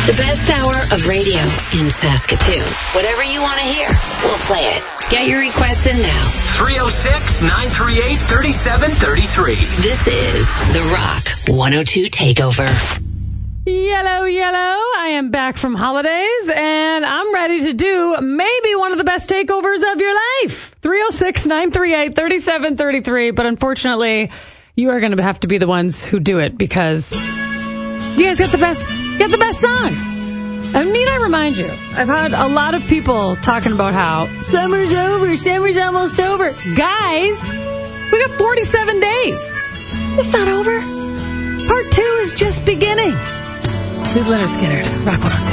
The best hour of radio in Saskatoon. Whatever you want to hear, we'll play it. Get your requests in now. 306-938-3733. This is The Rock 102 Takeover. Yellow. I am back from holidays, and I'm ready to do maybe one of the best takeovers of your life. 306-938-3733. But unfortunately, you are going to have to be the ones who do it because you guys got the best songs. And need I remind you, I've had a lot of people talking about how summer's over, summer's almost over. Guys, we got 47 days. It's not over. Part 2 is just beginning. Here's Leonard Skinner, Rock 102.